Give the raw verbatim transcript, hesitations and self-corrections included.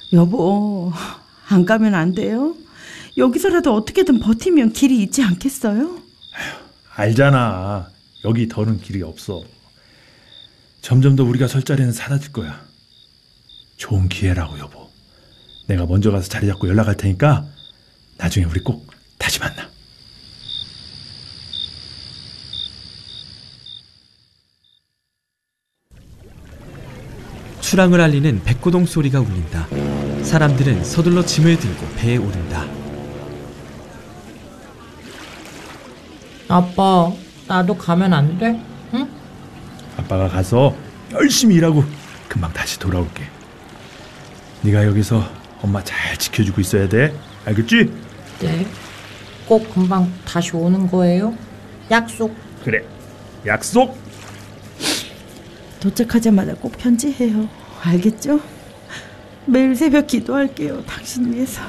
여보, 안 가면 안 돼요? 여기서라도 어떻게든 버티면 길이 있지 않겠어요? 알잖아. 여기 더는 길이 없어. 점점 더 우리가 설 자리는 사라질 거야. 좋은 기회라고, 여보. 내가 먼저 가서 자리 잡고 연락할 테니까 나중에 우리 꼭 다시 만나. 출항을 알리는 백고동 소리가 울린다. 사람들은 서둘러 짐을 들고 배에 오른다. 아빠, 나도 가면 안 돼? 응? 아빠가 가서 열심히 일하고 금방 다시 돌아올게. 네가 여기서 엄마 잘 지켜주고 있어야 돼. 알겠지? 네. 꼭 금방 다시 오는 거예요? 약속. 그래, 약속. 도착하자마자 꼭 편지해요. 알겠죠? 매일 새벽 기도할게요. 당신 위해서.